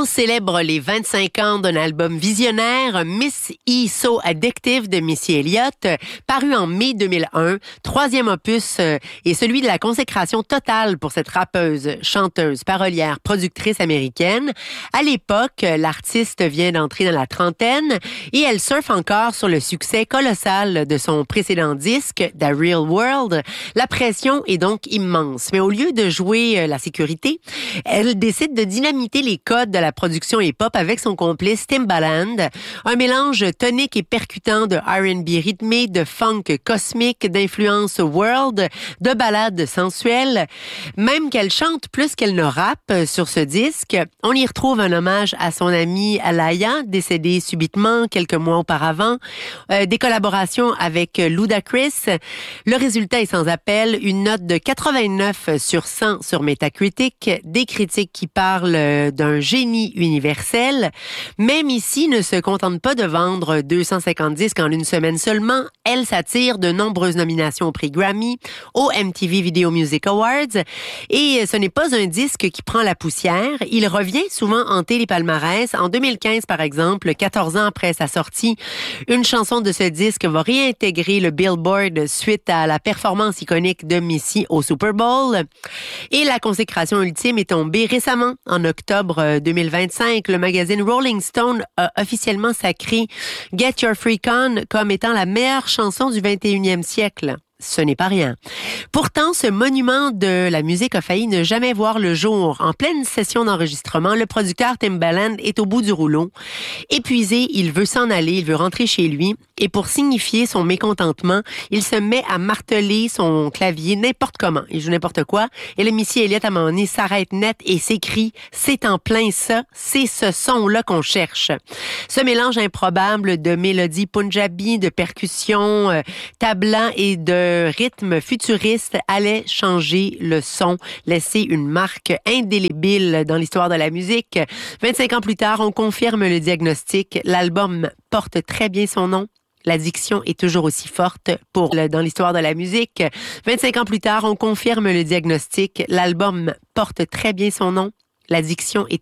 On célèbre les 25 ans d'un album visionnaire, Miss E So Addictive de Missy Elliott, paru en mai 2001. Troisième opus est celui de la consécration totale pour cette rappeuse, chanteuse, parolière, productrice américaine. À l'époque, l'artiste vient d'entrer dans la trentaine et elle surfe encore sur le succès colossal de son précédent disque, The Real World. La pression est donc immense. Mais au lieu de jouer la sécurité, elle décide de dynamiter les codes de la production hip-hop avec son complice Timbaland. Un mélange tonique et percutant de R&B rythmé, de funk cosmique, d'influence world, de ballades sensuelles. Même qu'elle chante plus qu'elle ne rappe sur ce disque, on y retrouve un hommage à son amie Alaya, décédée subitement quelques mois auparavant, des collaborations avec Ludacris. Le résultat est sans appel, une note de 89 sur 100 sur Metacritic, des critiques qui parlent d'un génie universel. Même ici, ne se contente pas de vendre 250 disques en une semaine seulement. Elle s'attire de nombreuses nominations au prix Grammy, au MTV Video Music Awards. Et ce n'est pas un disque qui prend la poussière. Il revient souvent hanter les palmarès. En 2015, par exemple, 14 ans après sa sortie, une chanson de ce disque va réintégrer le Billboard suite à la performance iconique de Missy au Super Bowl. Et la consécration ultime est tombée récemment, en octobre 2025. Le magazine Rolling Stone a officiellement sacré Get Your Freak On comme étant la meilleure chanson du 21e siècle. Ce n'est pas rien. Pourtant, ce monument de la musique a failli ne jamais voir le jour. En pleine session d'enregistrement, le producteur Timbaland est au bout du rouleau. Épuisé, il veut s'en aller, il veut rentrer chez lui. Et pour signifier son mécontentement, il se met à marteler son clavier n'importe comment. Il joue n'importe quoi. Et le Missy Elliott, à un moment donné, s'arrête net et s'écrie « C'est en plein ça, c'est ce son-là qu'on cherche ». Ce mélange improbable de mélodies punjabi, de percussions tablant et de rythme futuriste allait changer le son, laisser une marque indélébile dans l'histoire de la musique. 25 ans plus tard, on confirme le diagnostic. L'album porte très bien son nom. L'addiction est toujours aussi forte dans l'histoire de la musique. 25 ans plus tard, on confirme le diagnostic. L'album porte très bien son nom. L'addiction est